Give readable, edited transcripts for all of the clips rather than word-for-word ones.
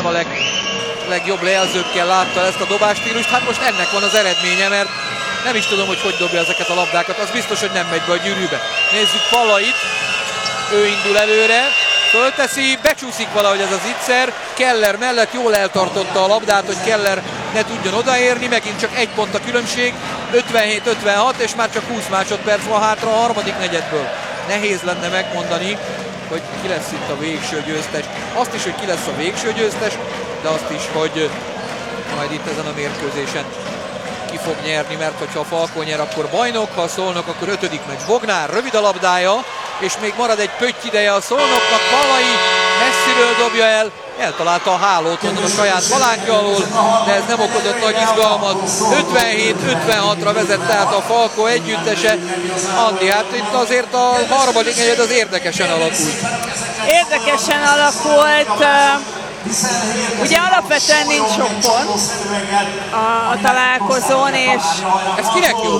nem a legjobb lejelzőkkel látta ezt a dobásstílust. Hát most ennek van az eredménye, mert nem is tudom, hogy dobja ezeket a labdákat. Az biztos, hogy nem megy be a gyűrűbe. Nézzük Pallait, ő indul előre, fölteszi, becsúszik valahogy ez az Itzer. Keller mellett jól eltartotta a labdát, hogy Keller ne tudjon odaérni, megint csak egy pont a különbség, 57-56, és már csak 20 másodperc van hátra a harmadik negyedből. Nehéz lenne megmondani, hogy ki lesz itt a végső győztes. Azt is, hogy ki lesz a végső győztes, de azt is, hogy majd itt ezen a mérkőzésen ki fog nyerni, mert hogyha a Falkó nyer, akkor bajnok, ha a Szolnok, akkor 5. meccs. Bognár, rövid a labdája, és még marad egy pötty ideje a Szolnoknak. Pallai messziről dobja el, eltalálta a hálót onnan a saját palánkja alól, de ez nem okozott nagy izgalmat. 57-56-ra vezet tehát a Falkó együttese. Andi, hát itt azért a harmadik negyed az érdekesen alakult. Érdekesen alakult. Ugye alapvetően nincs sok pont a találkozón, és ez kinek jó?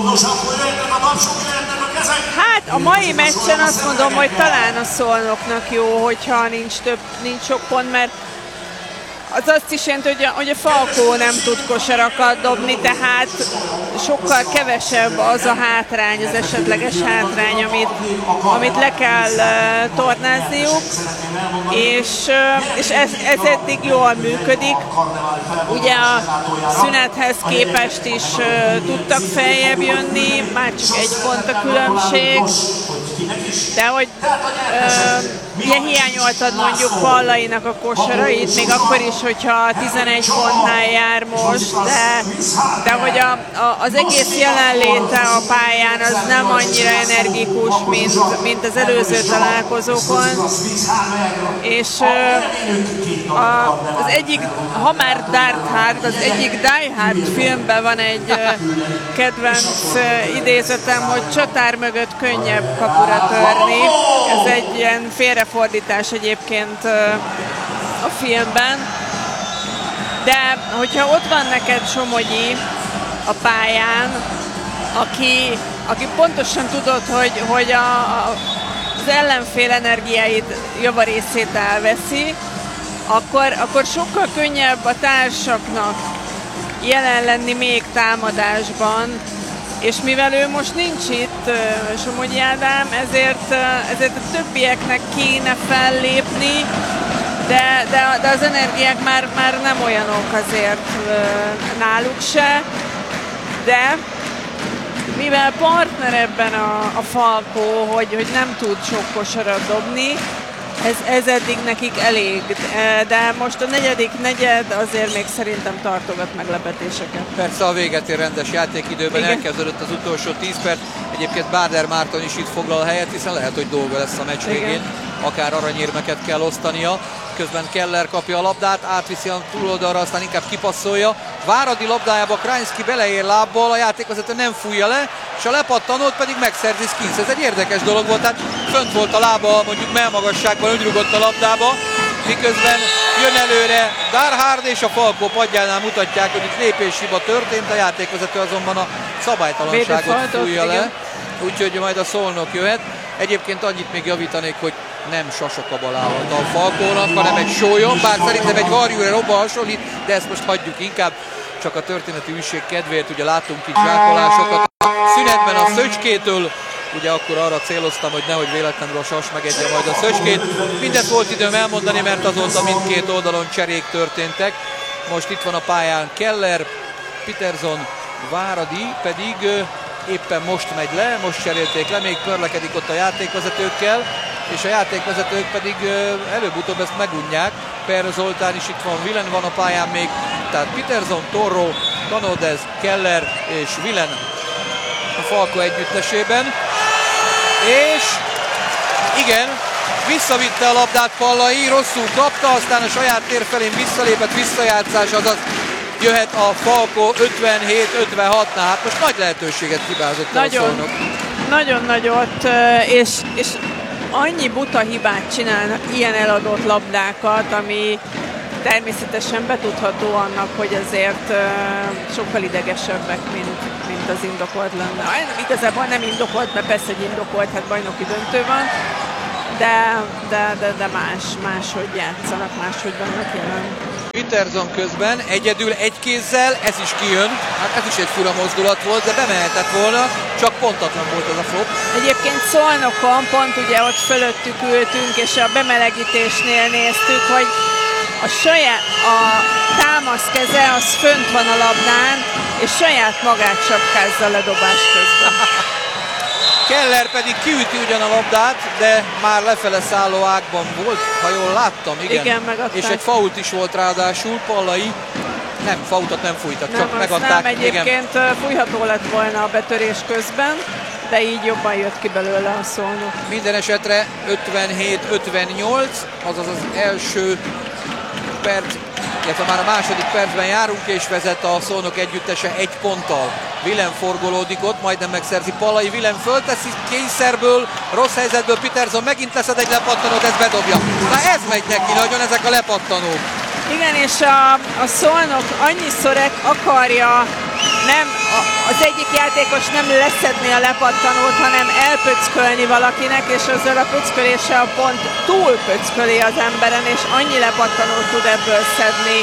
Hát a mai meccsen azt mondom, hogy talán a Szolnoknak jó, hogyha nincs sok pont, mert az azt is jelenti, hogy a Falkó nem tud kosarakat dobni, tehát sokkal kevesebb az a hátrány, az esetleges hátrány, amit le kell tornázniuk, és ez eddig jól működik. Ugye a szünethez képest is tudtak feljebb jönni, már csak egy pont a különbség, de hogy ilyen hiányoltad mondjuk Pallainak a kosarait, még akkor is, hogyha 11 pontnál jár most, de hogy az egész jelenléte a pályán az nem annyira energikus, mint az előző találkozókon, és az egyik, ha már Dark Hard, az egyik Die Hard filmben van egy kedvenc idézetem, hogy csatár mögött könnyebb kapura törni. Ez egy ilyen félrefordítás egyébként a filmben. De hogyha ott van neked Somogyi a pályán, aki pontosan tudod, hogy az ellenfél energiáit javarészét elveszi, akkor sokkal könnyebb a társaknak jelen lenni még támadásban, és mivel ő most nincs itt, Somogyi Ádám, ezért a többieknek kéne fellépni, de az energiák már nem olyanok azért náluk se, de mivel partner ebben a Falkó, hogy nem tud sok kosarat dobni, ez eddig nekik elég, de most a negyedik negyed azért még szerintem tartogat meglepetéseket. Persze a véget ér rendes játékidőben, igen. Elkezdődött az utolsó 10 perc, egyébként Báder Márton is itt foglal helyet, hiszen lehet, hogy dolga lesz a meccs végén, akár aranyérmeket kell osztania. Közben Keller kapja a labdát, átviszi a túloldalra, aztán inkább kipasszolja. Váradi labdájába Krajinski beleér lábbal, a játékvezető nem fújja le, és a lepattanót pedig megszerzi Skinsz. Ez egy érdekes dolog volt, tehát fönt volt a lába, mondjuk mellmagasságban, úgy rugott a labdába, miközben jön előre Darhard, és a Falkó padjánál mutatják, hogy itt lépéshiba történt, a játékvezető azonban a szabálytalanságot fújja le, úgyhogy majd a Szolnok jöhet. Egyébként annyit még javítanék, hogy nem Sasaka Balázs a Falkónak, hanem egy sólyon, bár szerintem egy Warrior Robba hasonlít, de ezt most hagyjuk inkább, csak a történeti üsség kedvéért, ugye látunk itt zsákolásokat. Szünetben a Szöcskétől, ugye akkor arra céloztam, hogy nehogy véletlenül a Sas megegye majd a Szöcskét. Mindezt volt időm elmondani, mert azóta mindkét oldalon cserék történtek. Most itt van a pályán Keller, Peterson, Váradi pedig éppen most megy le, most cserélték le, még pörlekedik ott a játékvezetőkkel, és a játékvezetők pedig előbb-utóbb ezt megunják. Per Zoltán is itt van, Willen van a pályán még, tehát Peterson, Torro, Tanodez, Keller és Willen a Falko együttesében. És igen, visszavitte a labdát Pallai, rosszul kapta, aztán a saját tér felén visszalépett, visszajátszás, azaz jöhet a Falko 57-56-nál. Hát most nagy lehetőséget hibázott a Szolnok. Nagyon nagyot, és annyi buta hibát csinálnak, ilyen eladott labdákat, ami természetesen betudható annak, hogy azért sokkal idegesebbek, mint az indokolt lenne. Igazából nem indokolt, mert persze egy indokolt, hát bajnoki döntő van, de máshogy játszanak, máshogy vannak jelen. Peterson közben, egyedül egy kézzel, ez is kijön. Hát ez is egy fura mozdulat volt, de bemehetett volna, csak pontatlan volt ez a flop. Egyébként Szolnokon pont ugye ott fölöttük ültünk, és a bemelegítésnél néztük, hogy a támasz keze az fönt van a labdán, és saját magát sapkázza ledobás közben. Keller pedig kiüti ugyan a labdát, de már lefele szálló ágban volt, ha jól láttam, igen. Igen, megadták. És egy fault is volt ráadásul, Pallai. Nem, faultot nem fújtak, Nem, csak megadták. Nem, egyébként fújható lett volna a betörés közben, de így jobban jött ki belőle a Szolnok. Minden esetre 57-58, azaz az első perc, illetve már a második percben járunk, és vezet a Szolnok együttese 1 ponttal. Willem forgolódik ott, majdnem megszerzi Pallai, Willem fölteszi kényszerből, rossz helyzetből, Peterson megint leszed egy lepattanót, ez bedobja. Na ez megy neki nagyon, ezek a lepattanók. Igen, és a Szolnok annyiszor akarja, az egyik játékos nem leszedni a lepattanót, hanem elpöckölni valakinek, és ezzel a pöcköléssel pont túl pöcköli az emberen, és annyi lepattanót tud ebből szedni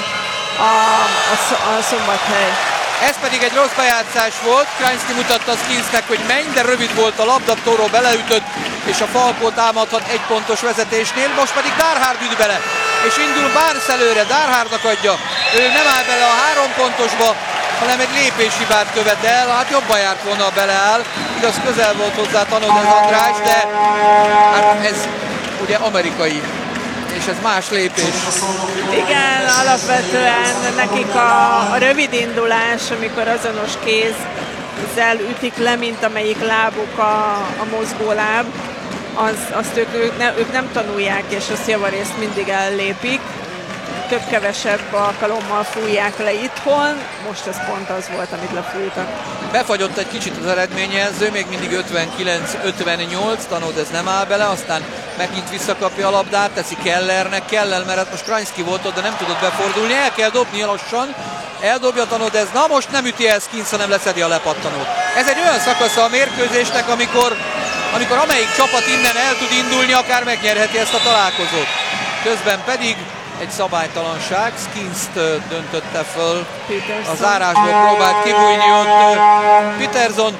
a Szombathely. Ez pedig egy rossz bejátszás volt, Krajnszky mutatta Skinsnek, hogy menj, de rövid volt a labda, Toro beleütött, és a Falkó támadhat 1 pontos vezetésnél, most pedig Darhard üt bele, és indul Barnes előre, Darhardnak adja, ő nem áll bele a 3 pontosba, hanem egy lépéshibát követ el, hát jobban járt volna, ha beleáll, igaz közel volt hozzá Tanodez András, de hát ez ugye amerikai, és ez más lépés. Igen, alapvetően nekik a rövid indulás, amikor azonos kézzel ütik le, mint amelyik lábuk a mozgóláb, azt ők nem tanulják, és azt javarészt mindig ellépik. Több-kevesebb alkalommal fújják le itthon, most ez pont az volt, amit lefújtak. Befagyott egy kicsit az eredményjelző, még mindig 59-58, Tanodez nem áll bele, aztán megint visszakapja a labdát, teszi Kellernek, Keller, mert most Krajnszky volt ott, de nem tudott befordulni, el kell dobni lassan, eldobja Tanodez, na most nem üti el Skins, hanem leszedi a lepattanót. Ez egy olyan szakasza a mérkőzésnek, amikor amelyik csapat innen el tud indulni, akár megnyerheti ezt a találkozót. Közben pedig egy szabálytalanság, Skins-t döntötte föl, a zárásból próbált kibújni ott Peterson.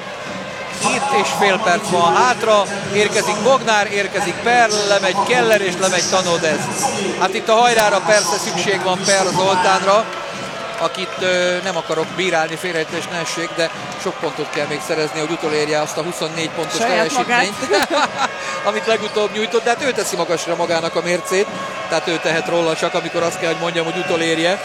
7,5 perc van hátra, érkezik Bognár, érkezik Perl, lemegy Keller és lemegy Tanodez. Hát itt a hajrára persze szükség van Perl Zoltánra, akit nem akarok bírálni, félreértés ne essék, de sok pontot kell még szerezni, hogy utolérje azt a 24 pontos teljesítményt, amit legutóbb nyújtott, de hát ő teszi magasra magának a mércét, tehát ő tehet róla csak, amikor azt kell, hogy mondjam, hogy utolérje.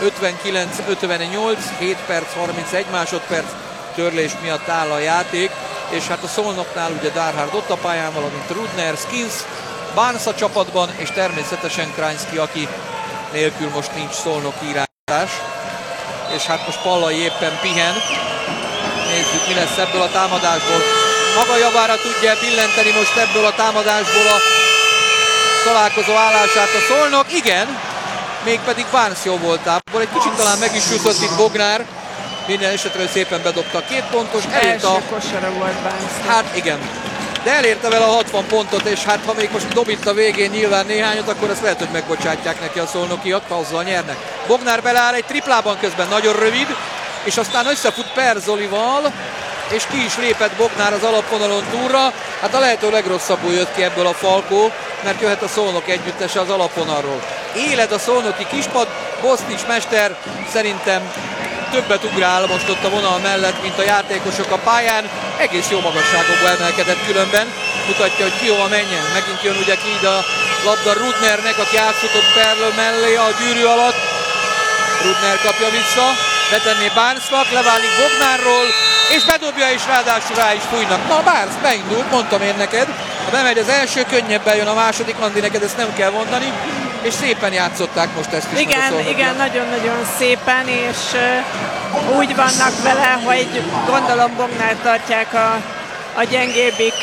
59-58, 7 perc, 31 másodperc törlés miatt áll a játék, és hát a Szolnoknál ugye Darhard ott a pályán, valamint Rudner, Skins, Barnes a csapatban, és természetesen Krajnszky, aki nélkül most nincs Szolnok irányítás. És hát most Pallai éppen pihen. Nézzük, mi lesz ebből a támadásból. Maga javára tudja billenteni most ebből a támadásból a találkozó állását a Szolnok. Igen, mégpedig Barnes jó voltából. Egy kicsit talán meg is jutott itt Bognár. Minden esetre szépen bedobta a 2 pontos. Első kosara volt Barnesnak. Hát igen. De elérte vele a 60 pontot, és hát ha még most dob itt a végén nyilván néhányat, akkor ezt lehet, hogy megbocsátják neki a szolnokiak, ha azzal nyernek. Bognár beleáll egy triplában közben, nagyon rövid, és aztán összefut Perzolival, és ki is lépett Bognár az alapvonalon túlra. Hát a lehető legrosszabbul jött ki ebből a Falkó, mert jöhet a Szolnok együttese az alapvonalról. Éled a szolnoki kispad, Bosznics mester szerintem többet ugrál most ott a vonal mellett, mint a játékosok a pályán. Egész jó magasságokba emelkedett különben. Mutatja, hogy ki hova menjen. Megint jön ugye ki ide a labda Rudnernek, aki átfutott Perl mellé a gyűrű alatt. Rudner kapja vissza, betenné Barnesnak, leválik Bognárról, és bedobja, és ráadásul rá is fújnak. Na, Barnes beindult, mondtam én neked. Ha bemegy az első, könnyebben jön a második, Andi, neked ezt nem kell mondani. És szépen játszották most ezt is. Igen, nagyon-nagyon szépen, és úgy vannak vele, hogy gondolom Bognár tartják a gyengébbik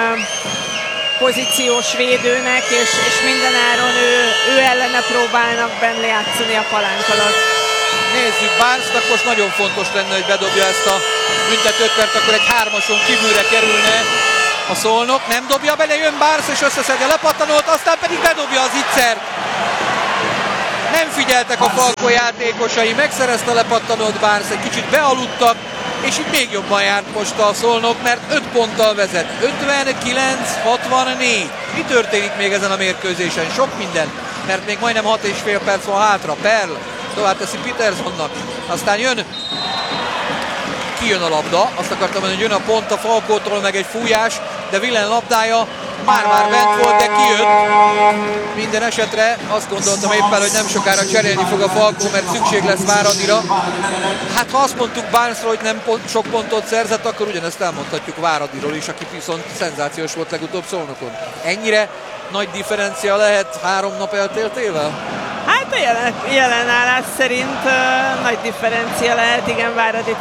pozíciós védőnek, és mindenáron ő ellene próbálnak benne játszani a palánk alatt. Nézzük, Barnesnak most nagyon fontos lenne, hogy bedobja ezt a büntetőt, mert akkor egy 3-ason kívülre kerülne a Szolnok. Nem dobja bele, jön Barnes és összeszedje a lepattanót, aztán pedig bedobja az ittszert. Nem figyeltek a Falkó játékosai, megszerezte a lepattanót Barnes, egy kicsit bealudtak, és itt még jobban járt most a Szolnok, mert 5 ponttal vezet. 59-64. Mi történik még ezen a mérkőzésen? Sok minden, mert még majdnem 6,5 perc van hátra. Perl tovább teszi Petersonnak, aztán kijön a labda, azt akartam mondani, hogy jön a pont a Falkótól, meg egy fújás, de Willen labdája már bent volt, de kijött. Minden esetre azt gondoltam éppen, hogy nem sokára cserélni fog a Falkó, mert szükség lesz Váradira. Hát ha azt mondtuk Barnesról, hogy nem sok pontot szerzett, akkor ugyanezt elmondhatjuk Váradiról is, aki viszont szenzációs volt legutóbb Szolnokon. Ennyire nagy differencia lehet 3 nap elteltével? Hát a jelen állás szerint nagy differencia lehet, igen, Váradi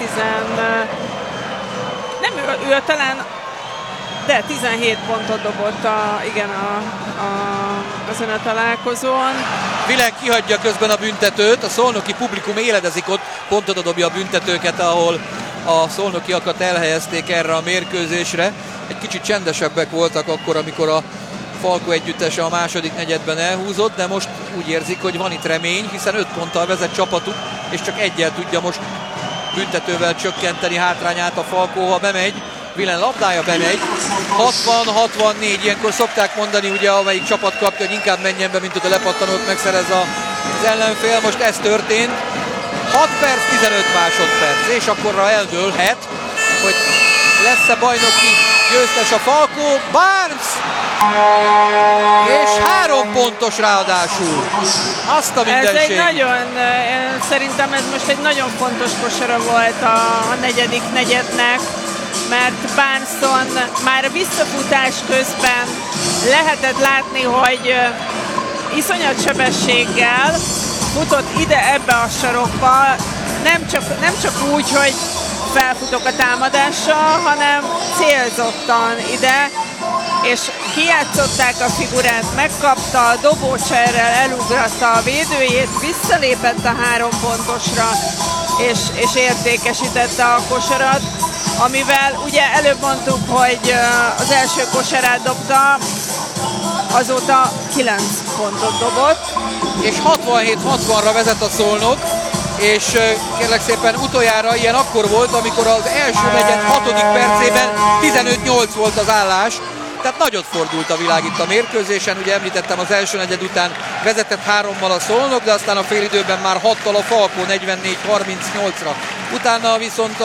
nem ő talán, de 17 pontot dobott azon a találkozón. Willen kihagyja közben a büntetőt, a szolnoki publikum éledezik ott, pont oda dobja a büntetőket, ahol a szolnokiakat elhelyezték erre a mérkőzésre. Egy kicsit csendesebbek voltak akkor, amikor a Falkó együttese a második negyedben elhúzott, de most úgy érzik, hogy van itt remény, hiszen 5 ponttal vezet csapatuk, és csak egyel tudja most büntetővel csökkenteni hátrányát a Falkó, ha bemegy. Willen labdája bemegy, 60-64, ilyenkor szokták mondani, ugye, amelyik csapat kapja, hogy inkább menjen be, mint hogy a lepattanót megszerez az ellenfél. Most ez történt, 6 perc, 15 másodperc, és akkorra eldőlhet, hogy lesz-e bajnoki győztes a Falkó. Barnes! És 3 pontos ráadásul. Azt a mindenség. Ez egy szerintem ez most egy nagyon fontos kosara volt a negyedik negyednek, mert Barneson már a visszafutás közben lehetett látni, hogy iszonyat sebességgel futott ide ebbe a sarokba, nem csak úgy, hogy felfutok a támadással, hanem célzottan ide, és kijátszották a figurát, megkapta a dobócserrel, elugratta a védőjét, visszalépett a 3 pontosra, és értékesítette a kosarat, amivel ugye előbb mondtuk, hogy az első kosarát dobta, azóta 9 pontot dobott. És 67-60-ra vezet a Szolnok, és kérlek szépen utoljára ilyen akkor volt, amikor az első negyed 6. percében 15-8 volt az állás. Tehát nagyot fordult a világ itt a mérkőzésen, ugye említettem, az első negyed után vezetett 3-mal a Szolnok, de aztán a félidőben már 6-tal a Falkó 44-38-ra. Utána viszont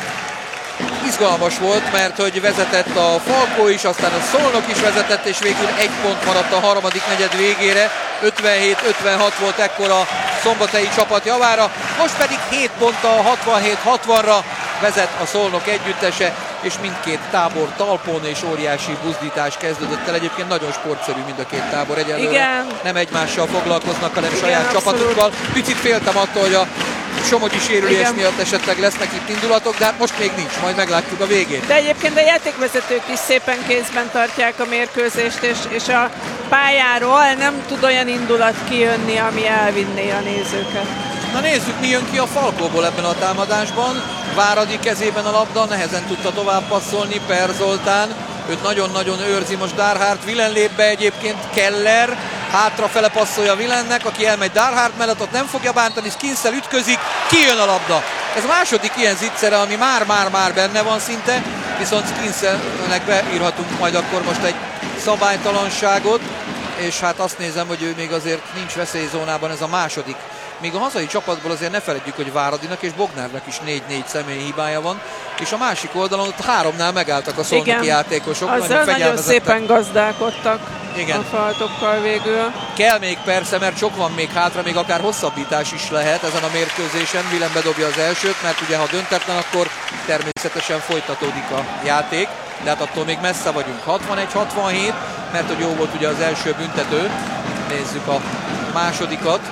izgalmas volt, mert hogy vezetett a Falkó is, aztán a Szolnok is vezetett, és végül 1 pont maradt a harmadik negyed végére. 57-56 volt ekkor a szombathelyi csapat javára, most pedig 7 ponttal 67-60-ra vezet a Szolnok együttese, és mindkét tábor talpon, és óriási buzdítás kezdődött el. Egyébként nagyon sportszerű mind a két tábor egyelőre. Igen. Nem egymással foglalkoznak, hanem saját csapatukkal. Picit féltem attól, hogy a somogyi sérülés miatt esetleg lesznek itt indulatok, de hát most még nincs, majd meglátjuk a végét. De egyébként a játékvezetők is szépen kézben tartják a mérkőzést, és a pályáról nem tud olyan indulat kijönni, ami elvinné a nézőket. Na nézzük, mi jön ki a Falkóból ebben a támadásban. Váradi kezében a labda, nehezen tudta tovább passzolni Per Zoltán. Őt nagyon-nagyon őrzi most Darhart. Willen lép be, egyébként Keller hátrafele passzolja Willennek, aki elmegy Darhart mellett, ott nem fogja bántani, Skinszel ütközik, kijön a labda. Ez második ilyen zicsere, ami már benne van szinte, viszont Skinszelnek beírhatunk majd akkor most egy szabálytalanságot, és hát azt nézem, hogy ő még azért nincs veszélyzónában, ez a második. Még a hazai csapatból azért ne feledjük, hogy Váradinak és Bognárnak is 4-4 személyi hibája van, és a másik oldalon ott 3-nál megálltak a szolnoki játékosok. Azzal nagyon szépen gazdálkodtak a faltokkal végül. Kell még persze, mert sok van még hátra, még akár hosszabbítás is lehet ezen a mérkőzésen. Willen bedobja az elsőt, mert ugye ha döntetlen, akkor természetesen folytatódik a játék, de hát attól még messze vagyunk. 61-67, mert hogy jó volt ugye az első büntető. Nézzük a másodikat.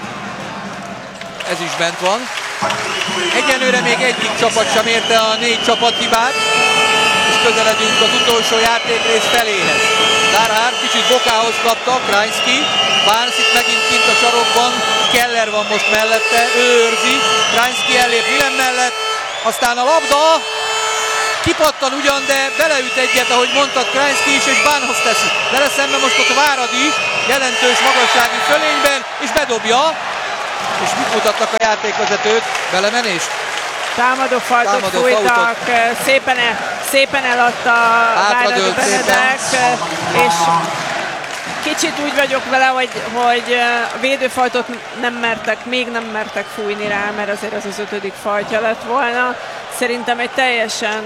Ez is bent van. Egyenlőre még egyik csapat sem érte a 4 csapat hibát, és közeledünk az utolsó játékrész feléhez. Darhart kicsit bokához kapta, Krajnski, Barnes itt megint kint a sarokban, Keller van most mellette, ő őrzi, Krajnski ellép Willen mellett, aztán a labda kipattan ugyan, de beleüt egyet, ahogy mondtad, Krajnski is, és Barnes teszi. Vele szemben most ott Váradi jelentős magassági fölényben, és bedobja. És mit mutatnak a játékvezetők? Belemenés? Támadó faltot fújtak, szépen eladta Váradi Benedek, és kicsit úgy vagyok vele, hogy a védőfajtot még nem mertek fújni rá, mert azért az 5. fajtja lett volna. Szerintem egy teljesen,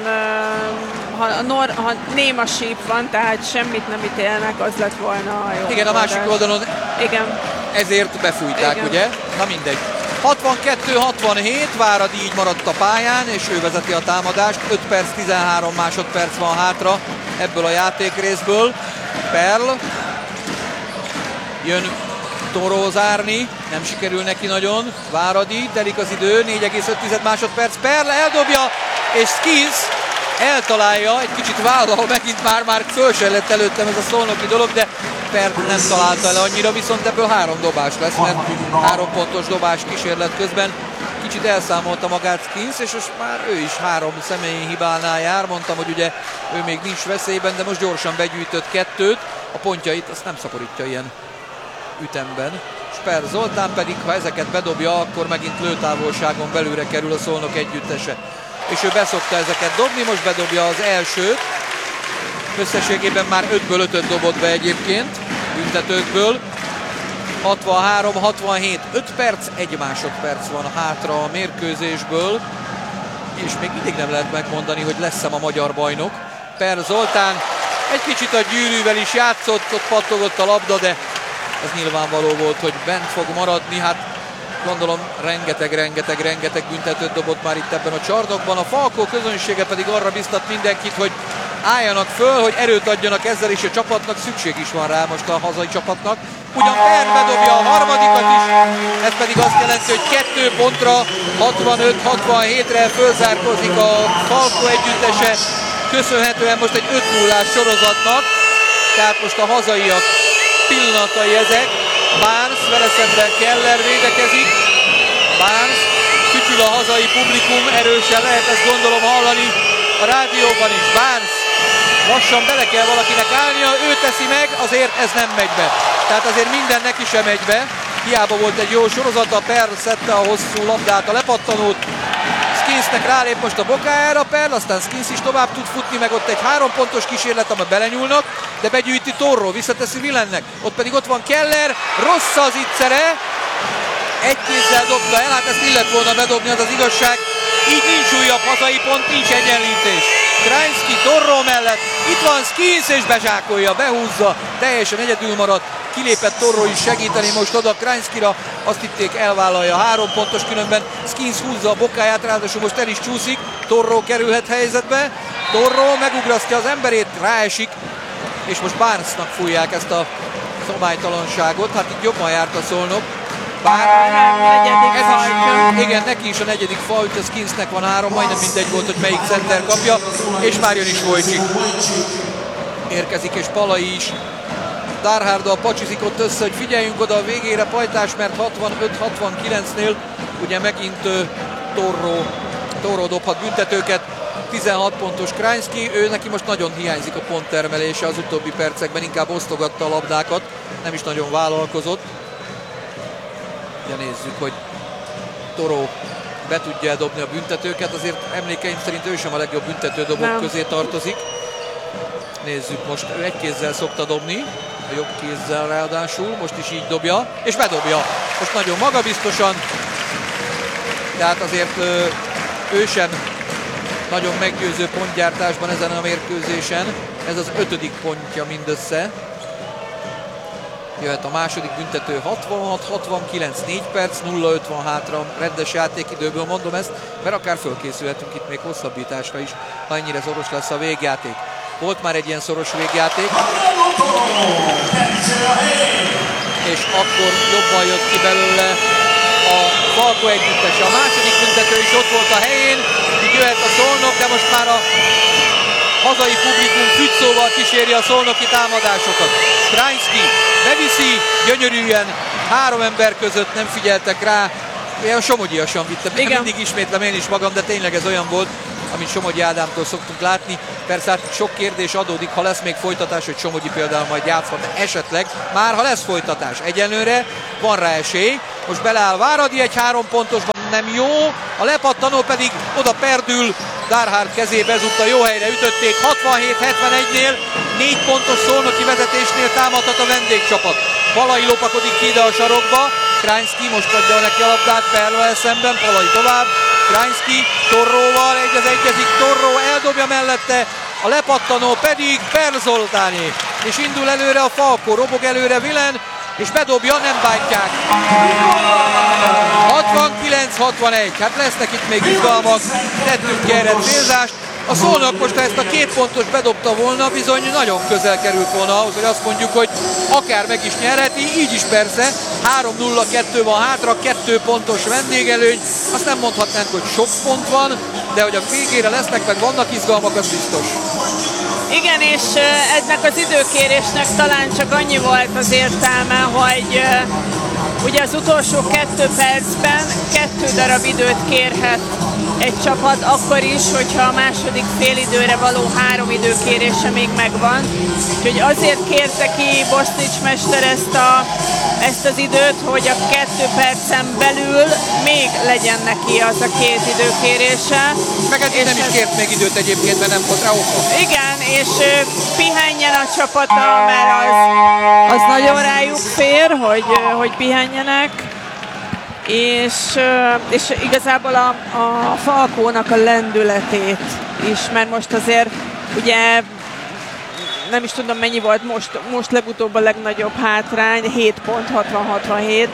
ha néma síp van, tehát semmit nem ítélnek, az lett volna a jó. Igen, a másik oldalon igen. Ezért befújták, igen. Ugye? Na mindegy. 62-67, Váradi így maradt a pályán, és ő vezeti a támadást. 5 perc, 13 másodperc van hátra ebből a játékrészből. Perl jön Toro zárni, nem sikerül neki nagyon. Váradi, telik az idő, 4,5 másodperc. Perl eldobja, és Skins eltalálja, egy kicsit vállal, megint már föl se lett előttem ez a szolnoki dolog, de Perl nem találta le annyira, viszont ebből 3 dobás lesz, mert 3 pontos dobás kísérlet közben kicsit elszámolta magát Skins, és most már ő is 3 személyi hibánál jár. Mondtam, hogy ugye ő még nincs veszélyben, de most gyorsan begyűjtött 2-t, a pontjait azt nem szaporítja ilyen ütemben. Sper Zoltán pedig, ha ezeket bedobja, akkor megint lőtávolságon belülre kerül a Szolnok együttese. És ő beszokta ezeket dobni, most bedobja az elsőt. Összességében már 5-ből 5-öt dobott be egyébként, büntetőkből. 63-67, 5 perc, 1 másodperc van hátra a mérkőzésből, és még mindig nem lehet megmondani, hogy lesz-e a magyar bajnok. Per Zoltán egy kicsit a gyűrűvel is játszott, ott pattogott a labda, de ez nyilvánvaló volt, hogy bent fog maradni. Hát gondolom rengeteg büntetőt dobott már itt ebben a csarnokban. A Falkó közönsége pedig arra biztat mindenkit, hogy álljanak föl, hogy erőt adjanak ezzel, és a csapatnak szükség is van rá most a hazai csapatnak. Ugyan Per bedobja a harmadikat is, ez pedig azt jelenti, hogy 2 pontra 65-67-re fölzárkozik a Falkó együttese, köszönhetően most egy 5-0-ás sorozatnak, tehát most a hazaiak pillanatai ezek. Barnes vele szemben Keller védekezik. Barnes, fütyül a hazai publikum, erősen lehet ezt gondolom hallani a rádióban is. Barnes, lassan bele kell valakinek állnia, ő teszi meg, azért ez nem megy be. Tehát azért minden neki sem megy be. Hiába volt egy jó sorozata, Perl szedte a hosszú labdát, a lepattanót. Skinsnek rálép most a bokájára Perl, aztán Skins is tovább tud futni, meg ott egy 3 pontos kísérlet, amiben belenyúlnak, de begyűjti Torró, visszateszi Villennek, ott pedig ott van Keller, rossz az ittszere, egy kézzel dobta el, hát ezt illet volna bedobni, az az igazság, így nincs újabb hazai pont, nincs egyenlítés. Krajinski Torró mellett, itt van Skins és bezsákolja, behúzza, teljesen egyedül maradt, kilépett Torró is segíteni most oda Krajinskira, azt hitték elvállalja 3 pontos, különben Skins húzza a bokáját, ráadásul most el is csúszik, Torró kerülhet helyzetbe, Torró megugrasztja az emberét, ráesik, és most Barnesnak fújják ezt a szabálytalanságot, hát itt jobban járt a Szolnok. Igen, neki is a 4. faul, a Skinsnek van 3, majdnem mindegy volt, hogy melyik center kapja, és már jön is Wojcik. Érkezik, és Palai is. Darharddal pacsizik ott össze, hogy figyeljünk oda a végére, Pajtás, mert 65-69-nél ugye megint Torró dobhat büntetőket. 16 pontos Krajinski, ő neki most nagyon hiányzik a ponttermelése az utóbbi percekben, inkább osztogatta a labdákat, nem is nagyon vállalkozott. Ja, nézzük, hogy Torró be tudja dobni a büntetőket, azért emlékeim szerint ő sem a legjobb büntetődobók közé tartozik. Nézzük, most ő egy kézzel szokta dobni, a jobb kézzel ráadásul, most is így dobja, és bedobja. Most nagyon magabiztosan, tehát azért ő sem nagyon meggyőző pontgyártásban ezen a mérkőzésen. Ez az 5. pontja mindössze. Jöhet a második büntető 66-69, 4 perc, 0-5 van hátra rendes játékidőből, mondom ezt, mert akár fölkészülhetünk itt még hosszabbításra is, ha ennyire szoros lesz a végjáték. Volt már egy ilyen szoros végjáték, és akkor jobban jött ki belőle a Falkó együttese. A második büntető is ott volt a helyén, így jöhet a Szolnok, de most már a hazai publikum fügyszóval kíséri a szolnoki támadásokat. Krajinski beviszi, gyönyörűen, 3 ember között nem figyeltek rá, olyan somogyiasan vitte. Mindig ismétlem én is magam, de tényleg ez olyan volt, amit Somogyi Ádámtól szoktunk látni. Persze hát sok kérdés adódik, ha lesz még folytatás, hogy Somogyi például majd játszhat esetleg, már ha lesz folytatás. Egyenlőre van rá esély, most beleáll Váradi, egy 3 pontosban nem jó, a lepattanó pedig oda perdül Darhard kezébe, ezúttal jó helyre ütötték, 67-71-nél, 4 pontos szolnoki vezetésnél támadhat a vendégcsapat. Palai lopakodik ki ide a sarokba, Krajinski most adja neki a labdát Perlvel szemben, Palai tovább, Krajinski Torróval egyezik, Torró eldobja mellette, a lepattanó pedig Perl Zoltáné, és indul előre a Falko, robog előre Vilen, és bedobja, nem bántják. 69-61, hát lesznek itt még izgalmak, tettünk ki erre célzást. A Szolnok most, ha ezt a 2 pontos bedobta volna, bizony nagyon közel került volna ahhoz, hogy azt mondjuk, hogy akár meg is nyerheti, így is persze. 3-0-2 van hátra, 2 pontos vendégelőny, azt nem mondhatnánk, hogy sok pont van, de hogy a végére lesznek, meg vannak izgalmak, az biztos. Igen, és ennek az időkérésnek talán csak annyi volt az értelme, hogy ugye az utolsó 2 percben 2 darab időt kérhet egy csapat, akkor is, hogyha a második félidőre való 3 időkérése még megvan. Úgyhogy azért kérte ki Bosznics mester ezt az időt, hogy a 2 percen belül még legyen neki az a 2 időkérése. Meg ez nem is kért még időt egyébként, mert nem volt rá oka. Igen, és pihenjen a csapata, mert az nagyon rájuk fér, hogy pihenjenek. És igazából a Falkónak a lendületét is, mert most azért ugye nem is tudom mennyi volt most legutóbb a legnagyobb hátrány, 7 pont, 60-67,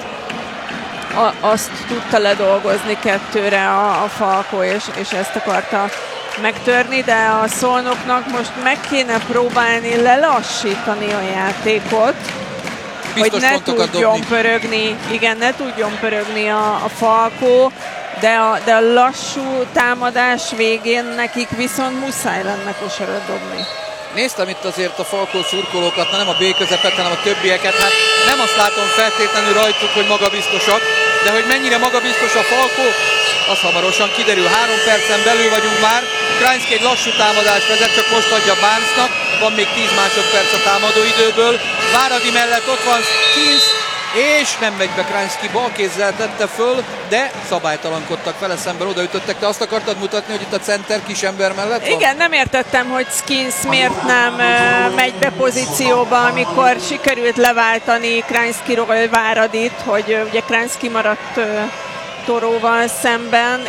azt tudta ledolgozni 2-re a Falkó, és ezt akarta megtörni, de a Szolnoknak most meg kéne próbálni lelassítani a játékot, biztos hogy ne tudjon pörögni, igen, ne tudjon pörögni a Falkó, de a lassú támadás végén nekik viszont muszáj lenne kosarat dobni. Néztem itt azért a Falkó szurkolókat, nem a B közepet, hanem a többieket, hát nem azt látom feltétlenül rajtuk, hogy magabiztosak, de hogy mennyire magabiztos a Falkó, az hamarosan kiderül. 3 percen belül vagyunk már, Krajinski egy lassú támadást vezet, csak most adja Barnesnak, van még 10 másodperc a támadó időből, Váradi mellett ott van Skins, és nem megy be Krajinski, bal kézzel tette föl, de szabálytalankodtak vele szemben, odaütöttek. Te azt akartad mutatni, hogy itt a center kis ember mellett van? Igen, nem értettem, hogy Skins miért nem megy be pozícióba, amikor sikerült leváltani Krajinskiról Váradit, hogy ugye Krajinski maradt Toróval szemben,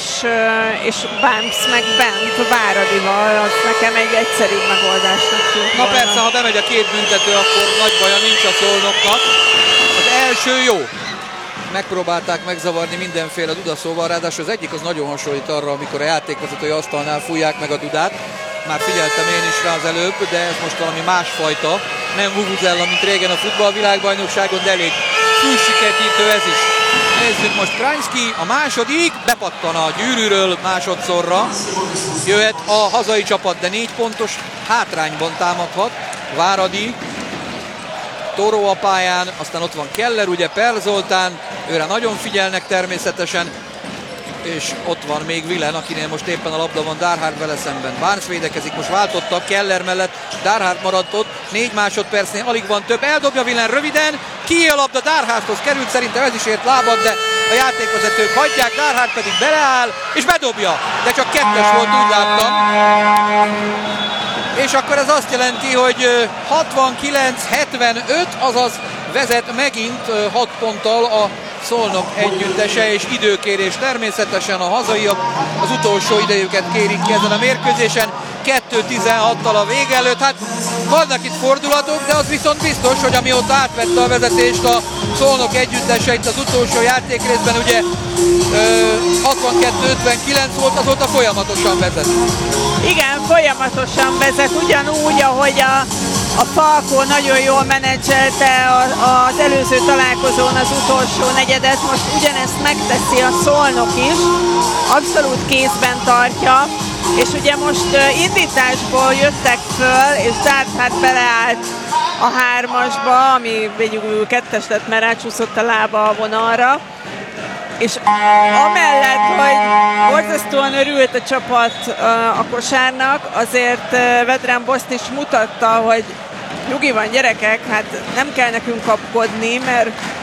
és Bumps meg bent Váradival, az nekem egy egyszerűbb megoldásnak tűnt. Na persze, ha bemegy a 2 büntető, akkor nagy baja nincs a Szolnoknak. Az első jó. Megpróbálták megzavarni mindenféle dudaszóval, ráadásul az egyik az nagyon hasonlít arra, amikor a játékvezetői asztalnál fújják meg a dudát. Már figyeltem én is rá az előbb, de ez most valami másfajta. Nem vuvuzella, mint régen a futballvilágbajnokságon, de elég fülsiketítő ez is. Nézzük most Krajinski, a második, bepattan a gyűrűről másodszorra. Jöhet a hazai csapat, de 4 pontos hátrányban támadhat. Váradi, Toró a pályán, aztán ott van Keller, ugye Perl Zoltán, őre nagyon figyelnek természetesen, és ott van még Vilen, akinél most éppen a labda van Darhard vele szemben. Barnes védekezik, most váltottak Keller mellett, Darhard maradt ott, 4 másodpercnél alig van több, eldobja Vilen röviden, ki a labda, Darhardhoz került, szerintem ez is ért lábad, de a játékvezetők hagyják, Darhard pedig beleáll, és bedobja, de csak 2-es volt, úgy láttam. És akkor ez azt jelenti, hogy 69-75, azaz vezet megint 6 ponttal a Szolnok együttese, és időkérés természetesen a hazaiak az utolsó idejüket kérik ki ezen a mérkőzésen. 2-16-tal a vége előtt, hát vannak itt fordulatok, de az viszont biztos, hogy amióta átvette a vezetést a Szolnok együttese itt az utolsó játékrészben, ugye 62-59 volt, azóta folyamatosan vezet. Igen, folyamatosan vezet, ugyanúgy, ahogy a Falkó nagyon jól menedzselte az előző találkozón az utolsó negyedet, most ugyanezt megteszi a Szolnok is, abszolút kézben tartja, és ugye most indításból jöttek föl, és Darhard beleállt a 3-asba, ami végül 2-es lett, mert rácsúszott a lába a vonalra. És amellett, hogy borzasztóan örült a csapat a kosárnak, azért Vedran Bosznics mutatta, hogy nyugi van gyerekek, hát nem kell nekünk kapkodni, mert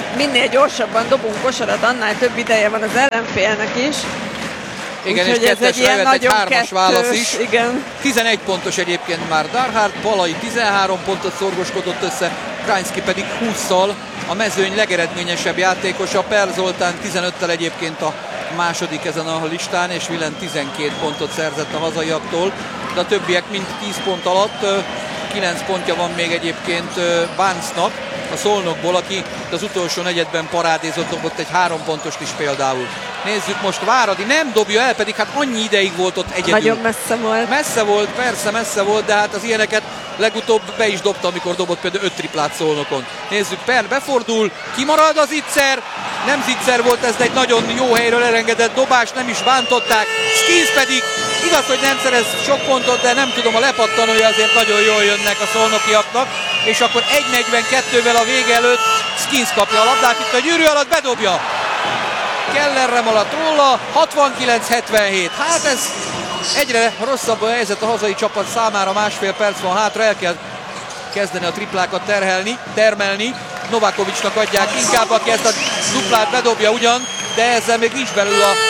minél gyorsabban dobunk kosarat, annál több ideje van az ellenfélnek is. Igen, úgyhogy és ez egy ilyen nagyon hármas válasz is. Igen. 11 pontos egyébként már Darhard, Palay 13 pontot szorgoskodott össze, Krainski pedig 20-szal, a mezőny legeredményesebb játékosa, Per Zoltán 15-tel egyébként a második ezen a listán, és Willen 12 pontot szerzett a hazaiaktól, de a többiek mind 10 pont alatt, 9 pontja van még egyébként Barnesnak, a Szolnokból, aki az utolsó negyedben parádézott, dobott egy 3 pontost is például. Nézzük most, Váradi nem dobja el, pedig hát annyi ideig volt ott egyedül. Nagyon messze volt. Messze volt, persze messze volt, de hát az ilyeneket legutóbb be is dobta, amikor dobott például 5 triplát Szolnokon. Nézzük, Per befordul, kimarad az zicser, nem zicser volt, ez egy nagyon jó helyről elengedett dobás, nem is bántották. Skins pedig, igaz, hogy nem szerez sok pontot, de nem tudom, a lepattanója azért nagyon jól jönnek a szolnokiaknak, és akkor 1:42-vel a vége előtt Skins kapja a labdát, itt a gyűrű alatt bedobja. Kellerre maradt róla, 69-77. Hát ez egyre rosszabb a helyzet a hazai csapat számára, másfél perc van hátra, el kell kezdeni a triplákat termelni. Novakovicsnak adják inkább, aki ezt a duplát bedobja ugyan, de ezzel még nincs belül a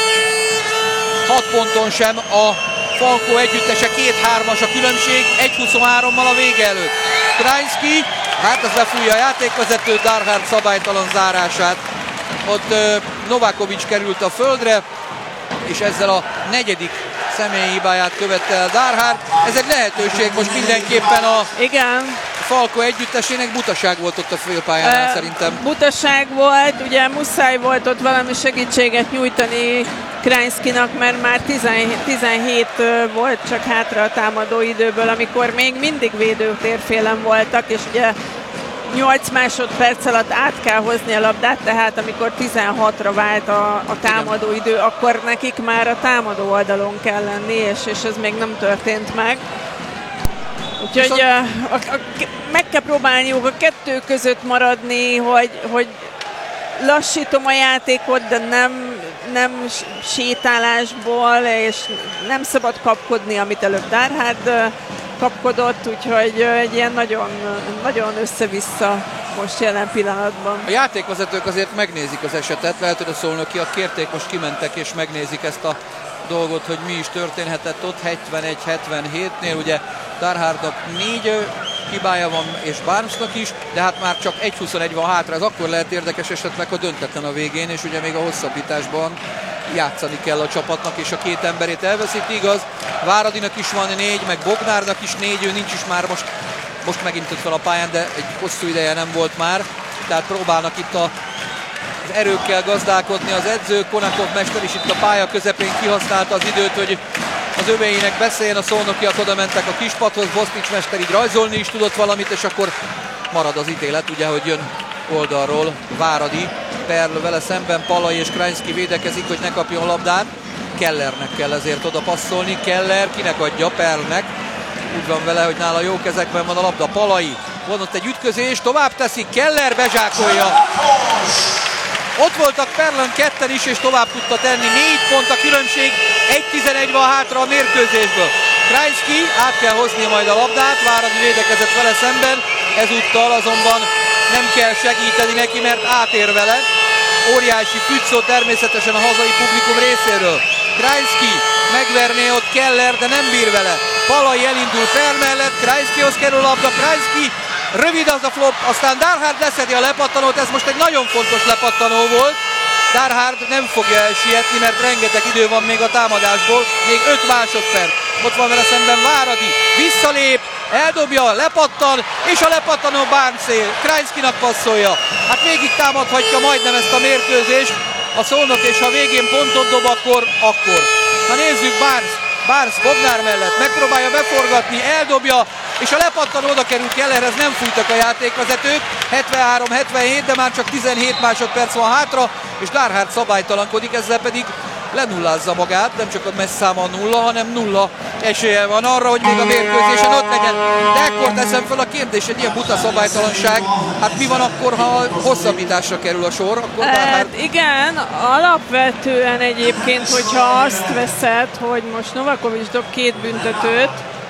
6 ponton sem a Falkó együttese, 2-3-as a különbség, 1:23-mal a vége előtt. Krainski, hát ez lefújja a játékvezető, Darhard szabálytalan zárását. Ott Novakovics került a földre, és ezzel a negyedik személyi hibáját követte el Darhard. Ez egy lehetőség most mindenképpen a Falkó együttesének, butaság volt ott a félpályán szerintem. Butaság volt, ugye muszáj volt ott valami segítséget nyújtani Krainskinak, mert már 17 volt csak hátra a támadó időből, amikor még mindig védőtérfélen voltak, és ugye 8 másodperc alatt át kell hozni a labdát, tehát amikor 16-ra vált a támadó idő, akkor nekik már a támadó oldalon kell lenni, és ez még nem történt meg. Úgyhogy meg kell próbálniuk a kettő között maradni, hogy lassítom a játékot, de nem sétálásból, és nem szabad kapkodni, amit előbb Darhard kapkodott, úgyhogy egy ilyen nagyon, nagyon össze-vissza most jelen pillanatban. A játékvezetők azért megnézik az esetet, lehet, hogy a szolnokiak kérték, most kimentek és megnézik ezt a dolgot, hogy mi is történhetett ott 71-77-nél, ugye Darhardnak 4 hibája van, és Barnesnak is, de hát már csak 1:21 van hátra, ez akkor lehet érdekes esetleg, ha döntetlen a végén, és ugye még a hosszabbításban játszani kell a csapatnak, és a két emberét elveszíti, igaz. Váradinak is van 4, meg Bognárnak is 4, ő nincs is már most megint ott fel a pályán, de egy hosszú ideje nem volt már, tehát próbálnak itt az erőkkel gazdálkodni az edzők. Konakov mester is itt a pálya közepén kihasználta az időt, hogy az öveinek beszéljen, a szolnokiak oda mentek a kispadhoz, Bosznics mester így rajzolni is tudott valamit, és akkor marad az ítélet, ugye, hogy jön oldalról Váradi, Perl vele szemben, Palay és Krainski védekezik, hogy ne kapjon labdát. Kellernek kell ezért oda passzolni, Keller kinek adja? Perlnek. Úgy van vele, hogy nála jó kezekben van a labda. Palay, van ott egy ütközés, tovább teszik, Keller bezsákolja. Ott voltak Perlön ketten is, és tovább tudta tenni. 4 pont a különbség, 1:11 van hátra a mérkőzésből. Krainski át kell hozni majd a labdát, Váradi védekezett vele szemben, ezúttal azonban nem kell segíteni neki, mert átér vele. Óriási fügyszó természetesen a hazai publikum részéről. Krainski megverné ott Keller, de nem bír vele. Palay elindul Per mellett, Krainskihoz kerül a labda, Krainski, rövid az a flop, aztán Darhard leszedi a lepattanót, ez most egy nagyon fontos lepattanó volt. Darhard nem fogja elsietni, mert rengeteg idő van még a támadásból, még 5 másodperc. Ott van vele szemben Váradi, visszalép, eldobja, lepattan, és a lepattanó Barnes, Krainskinak passzolja. Hát végig támadhatja majdnem ezt a mérkőzést a Szolnok, és ha végén pontot dob, akkor. Na nézzük, Barnes Bognár mellett megpróbálja beforgatni, eldobja, és a lepattanó oda kerül Kellerhez, nem fújtak a játékvezetők, 73-77, de már csak 17 másodperc van hátra, és Darhard szabálytalankodik, ezzel pedig lenullázza magát, nem csak a messzáma a 0, hanem 0 esélye van arra, hogy még a mérkőzésen ott legyen. De ekkor teszem fel a kérdés, egy ilyen buta szabálytalanság, hát mi van akkor, ha hosszabbításra kerül a sor? Akkor hát igen, alapvetően egyébként, hogyha azt veszed, hogy most Novakovics dob 2 büntetőt,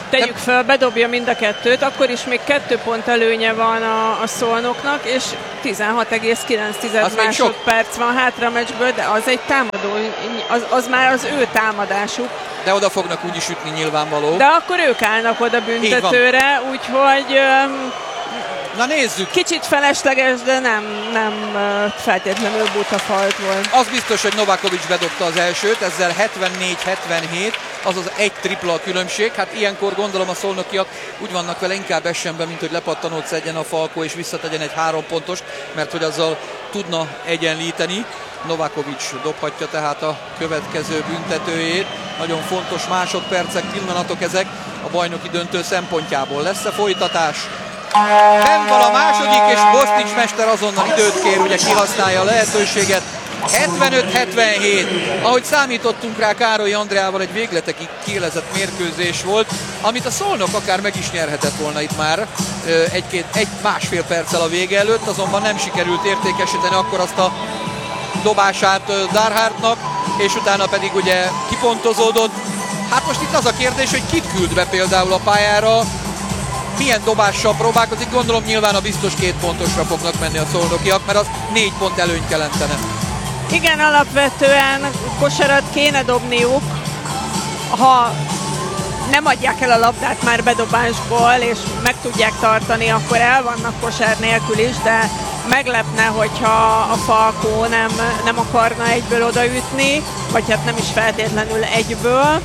tegyük föl, bedobja mind a kettőt, akkor is még 2 pont előnye van a Szolnoknak, és 16,9 másodperc van hátra a meccsből, de az egy támadó, az már az ő támadásuk. De oda fognak úgyis ütni nyilvánvaló. De akkor ők állnak oda büntetőre, úgyhogy na nézzük. Kicsit felesleges, de nem feltétlenül buta falt volt. Az biztos, hogy Novakovic bedobta az elsőt, ezzel 74-77, azaz egy tripla a különbség. Hát ilyenkor gondolom a szolnokiak úgy vannak vele, inkább essen be, mint hogy lepattanót szedjen a Falkó és visszategyen egy 3 pontost, mert hogy azzal tudna egyenlíteni. Novakovic dobhatja tehát a következő büntetőjét. Nagyon fontos másodpercek, pillanatok ezek a bajnoki döntő szempontjából. Lesz-e folytatás? Nem van a második, és Bosznics mester azonnal időt kér, ugye kihasználja a lehetőséget. 75-77. Ahogy számítottunk rá, Károly Andreával egy végletekig kiélezett mérkőzés volt, amit a Szolnok akár meg is nyerhetett volna itt már másfél perccel a vége előtt, azonban nem sikerült értékesíteni akkor azt a dobását Darhardnak, és utána pedig ugye kipontozódott. Hát most itt az a kérdés, hogy kit küld be például a pályára, milyen dobással próbálkozik, gondolom nyilván a biztos 2 pontosra fognak menni a szolnokiak, mert az 4 pont előnyt jelentene. Igen, alapvetően kosarat kéne dobniuk, ha nem adják el a labdát már bedobásból, és meg tudják tartani, akkor el vannak kosár nélkül is, de meglepne, hogyha a Falkó nem akarna egyből odaütni, vagy hát nem is feltétlenül egyből.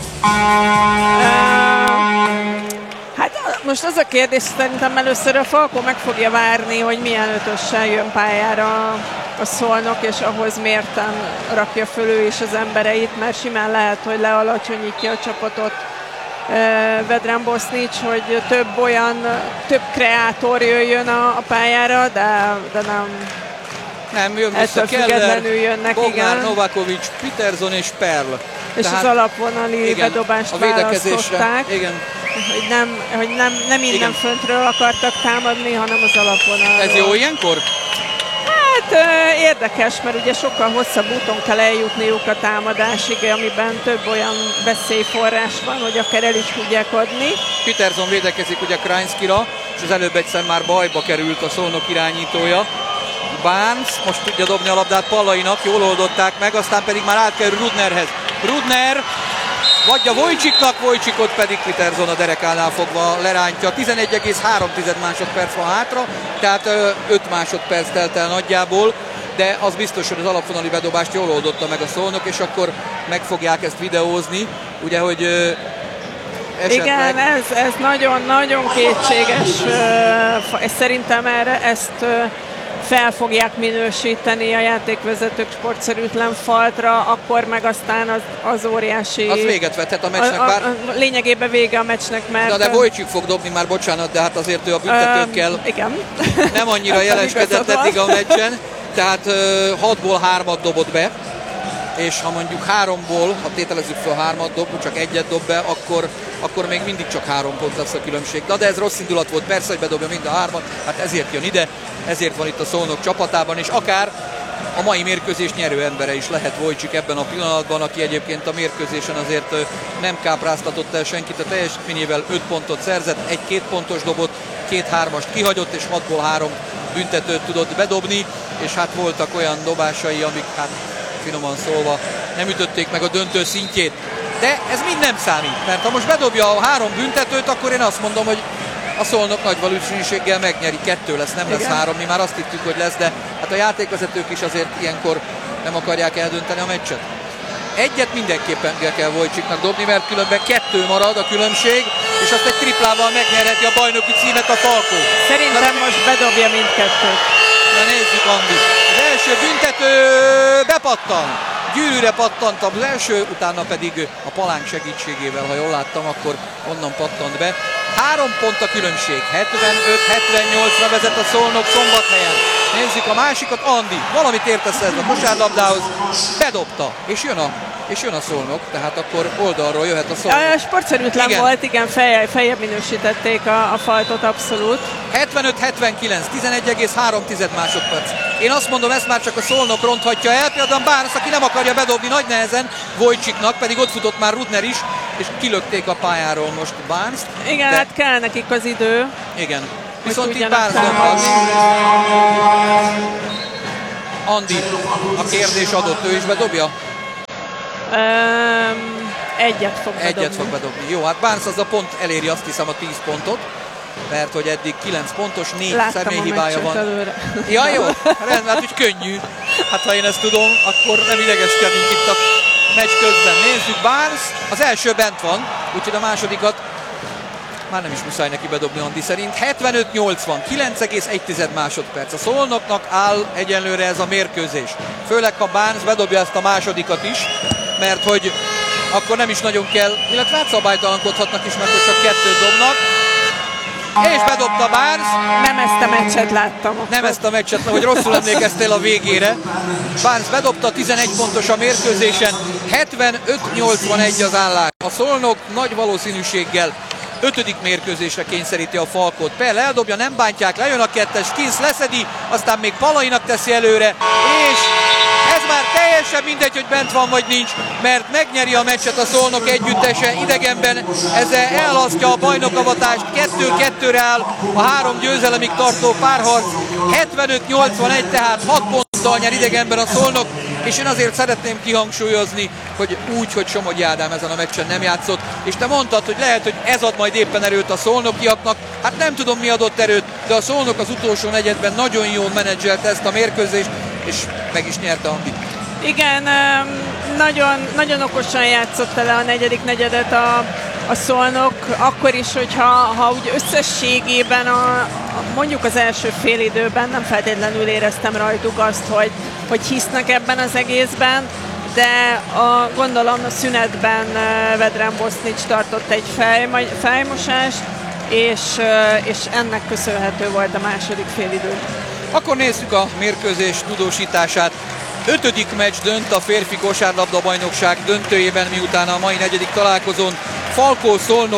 Hát most az a kérdés, szerintem először a Falkó meg fogja várni, hogy milyen ötössel jön pályára a Szolnok, és ahhoz mérten rakja föl ő is az embereit, mert simán lehet, hogy lealacsonyítja a csapatot Vedran Bosznics, hogy több kreátor jöjjön a pályára, de nem jön vissza Keller, Bognár, Novakovic, Peterson és Perl. És tehát, az alapvonali bedobást választották. Igen. Hogy nem innen föntről akartak támadni, hanem az alapvonalról. Ez jó ilyenkor? Hát érdekes, mert ugye sokkal hosszabb úton kell eljutniuk a támadásig, amiben több olyan veszélyforrás van, hogy akár el is tudják adni. Peterson védekezik ugye Krajnskira, és az előbb egyszer már bajba került a Szolnok irányítója. Barnes most tudja dobni a labdát Pallainak, jól oldották meg, aztán pedig már átkerül Rudnerhez. Rudner vagyja Vojcsiknak, Vojcsikot pedig Peterson a derekánál fogva lerántja. 11,3 másodperc van hátra, tehát 5 másodperc telt el nagyjából, de az biztos, hogy az alapvonali bedobást jól oldotta meg a Szolnok, és akkor meg fogják ezt videózni, ugye, hogy esetleg... Igen, ez nagyon-nagyon kétséges, szerintem ezt fel fogják minősíteni a játékvezetők sportszerűtlen faltra, akkor meg aztán az óriási... Az véget vethet a meccsnek, bár... Lényegében vége a meccsnek, mert... De Vojcsik fog dobni már, bocsánat, de hát azért ő a büntetőkkel igen. nem annyira jeleskedett eddig a meccsen, tehát 6-ból 3-at dobott be, és ha mondjuk 3-ból, ha tételezzük fel 3-at dob, csak 1-et dob be, akkor még mindig csak 3 pont lesz a különbség. De ez rossz indulat volt, persze, hogy bedobja mind a 3-at, hát ezért jön ide, ezért van itt a Szolnok csapatában, és akár a mai mérkőzés nyerő embere is lehet Vojcsik ebben a pillanatban, aki egyébként a mérkőzésen azért nem kápráztatott el senkit, a teljesítményével 5 pontot szerzett, egy 2 pontos dobott, 2 3-ast kihagyott, és 6-ból 3 büntetőt tudott bedobni, és hát voltak olyan dobásai, amik hát finoman szólva nem ütötték meg a döntő szintjét. De ez mind nem számít, mert ha most bedobja a 3 büntetőt, akkor én azt mondom, hogy a Szolnok nagy valószínűséggel megnyeri. 2 lesz, nem lesz 3, mi már azt hittük, hogy lesz, de hát a játékvezetők is azért ilyenkor nem akarják eldönteni a meccset. Egyet mindenképpen kell Vojcsiknak dobni, mert különben 2 marad a különbség, és azt egy triplával megnyerheti a bajnoki címet a Falkó. Szerintem most bedobja mindkettőt. Na nézzük, Andi. Az első büntető bepattan. Gyűrűre pattant az első, utána pedig a palánk segítségével, ha jól láttam, akkor onnan pattant be. 3 pont a különbség. 75-78-ra vezet a Szolnok Szombathelyen. Nézzük a másikat, Andi. Valamit értesz ez a kosárlabdához. Bedobta, és jön a Szolnok, tehát akkor oldalról jöhet a Szolnok. Sportszerűtlen volt, igen, feljebb minősítették a faltot abszolút. 75-79, 11,3 másodperc. Én azt mondom, ezt már csak a Szolnok ronthatja el, például Barnes, aki nem akarja bedobni nagy nehezen Vojcsiknak, pedig ott futott már Rudner is, és kilökték a pályáról most Barnes-t. Igen, hát kell nekik az idő. Igen. Viszont itt Barnes dobni. Andi, a kérdés adott, ő is bedobja? Egyet fog bedobni. Egyet fog bedobni. Jó, hát Barnes az a pont eléri, azt hiszem, a 10 pontot, mert hogy eddig 9 pontos, 4 személyhibája van. Előre. Ja, jó, rendben, hát úgy könnyű. Hát ha én ezt tudom, akkor nem idegeskedünk itt a meccs közben. Nézzük, Barnes az első bent van, úgyhogy a másodikat már nem is muszáj neki bedobni Andi szerint. 75-80, 9,1 másodperc. A Szolnoknak áll egyenlőre ez a mérkőzés. Főleg, ha Barnes bedobja ezt a másodikat is, mert hogy akkor nem is nagyon kell, illetve hát szabálytalankodhatnak is, mert hogy csak 2 dobnak. És bedobta Barnes. Nem ezt a meccset láttam. Akkor. Nem ezt a meccset, hogy rosszul emlékeztél a végére. Barnes bedobta, 11 pontos a mérkőzésen, 75-81 az állás. A Szolnok nagy valószínűséggel 5. mérkőzésre kényszeríti a Falkót. Pell eldobja, nem bántják, lejön a 2-es, Kinsz leszedi, aztán még Palainak teszi előre, és ez már teljesen mindegy, hogy bent van vagy nincs, mert megnyeri a meccset a Szolnok együttese idegenben, ezzel elhalasztja a bajnokavatást, 2-2-re áll a 3 győzelemig tartó párharc, 75-81, tehát 6 ponttal nyer idegenben a Szolnok, és én azért szeretném kihangsúlyozni, hogy úgy, hogy Somogyi Ádám ezen a meccsen nem játszott, és te mondtad, hogy lehet, hogy ez ad majd éppen erőt a szolnokiaknak, hát nem tudom, mi adott erőt, de a Szolnok az utolsó negyedben nagyon jól menedzselte ezt a mérkőzést, és meg is nyerte Andi. Igen, nagyon okosan játszott le a negyedik negyedet a Szolnok, akkor is, hogyha úgy összességében mondjuk az első fél időben nem feltétlenül éreztem rajtuk azt, hogy hisznek ebben az egészben, de gondolom a szünetben Vedran Bosnic tartott egy fejmosást, és ennek köszönhető volt a második félidő. Akkor nézzük a mérkőzés tudósítását. 5. meccs dönt a férfi kosárlabda bajnokság döntőjében, miután a mai 4. találkozón Falkó-Szolnok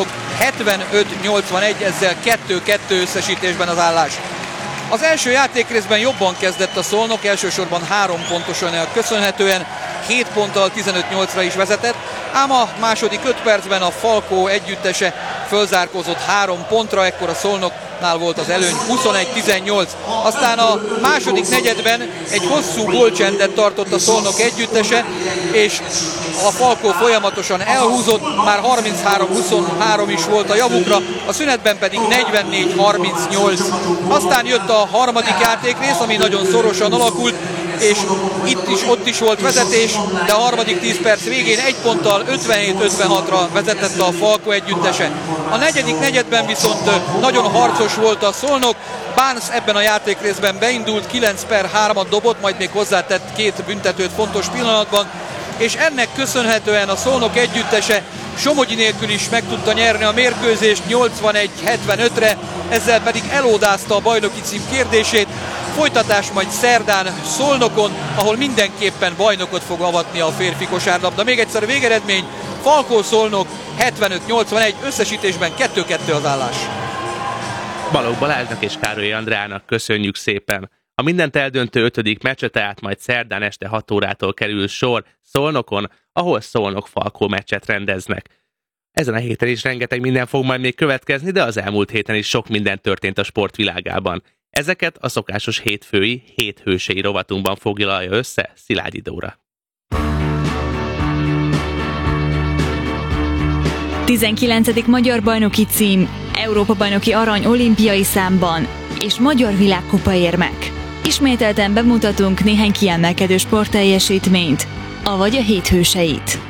75-81, ezzel 2-2 összesítésben az állás. Az első játékrészben jobban kezdett a Szolnok, elsősorban 3 pontosan köszönhetően, 7 ponttal 15-8-ra is vezetett, ám a második 5 percben a Falkó együttese fölzárkózott 3 pontra, ekkor a Szolnoknál volt az előny 21-18. Aztán a második negyedben egy hosszú gólcsendet tartott a Szolnok együttese, és a Falkó folyamatosan elhúzott, már 33-23 is volt a javukra, a szünetben pedig 44-38. Aztán jött a harmadik játékrész, ami nagyon szorosan alakult, és ott is volt vezetés, de a harmadik 10 perc végén 1 ponttal 57-56-ra vezetett a Falkó együttese. A negyedik negyedben viszont nagyon harcos volt a Szolnok, Barnes ebben a játékrészben beindult, 9/3-at dobott, majd még hozzátett 2 büntetőt fontos pillanatban, és ennek köszönhetően a Szolnok együttese Somogyi nélkül is meg tudta nyerni a mérkőzést 81-75-re, ezzel pedig elódázta a bajnoki cím kérdését. Folytatás majd szerdán Szolnokon, ahol mindenképpen bajnokot fog avatni a férfi kosárlabda. Még egyszer a végeredmény, Falkó-Szolnok 75-81, összesítésben 2-2 az állás. Balogh Balázsnak és Károly Andrának köszönjük szépen. A mindent eldöntő 5. meccse tehát majd szerdán este 6 órától kerül sor Szolnokon, ahol Szolnok-Falkó meccset rendeznek. Ezen a héten is rengeteg minden fog majd még következni, de az elmúlt héten is sok minden történt a sportvilágában. Ezeket a szokásos hétfői, héthősei rovatunkban foglalja össze Szilágyi Dóra. 19. magyar bajnoki cím, Európa-bajnoki arany olimpiai számban és magyar világkupa érmek. Ismételten bemutatunk néhány kiemelkedő sportteljesítményt, avagy a héthőseit.